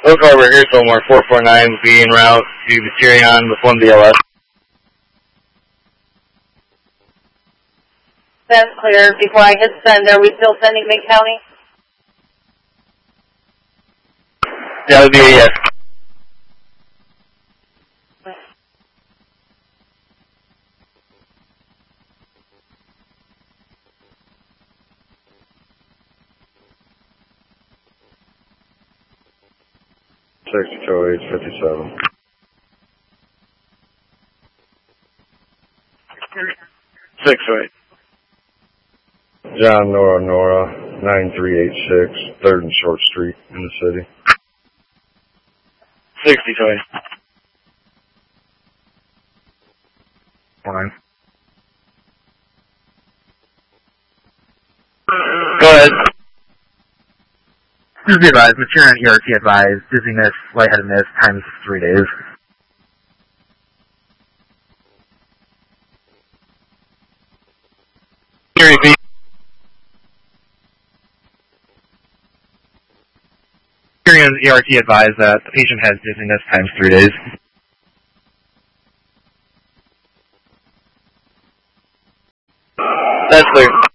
Look over here somewhere, 449 will be en route to the Sirion with 1 BLS. That's clear. Before I hit send, are we still sending mid-county? That would be a yes. Detroit 57. Six, right. John Nora 9386, 3rd and Short Street in the city. 60, sorry. Fine. Go ahead. Please be advised, Material ERT advised, dizziness, lightheadedness, times 3 days. Repeat. Material ERT advised that the patient has dizziness times 3 days. That's clear.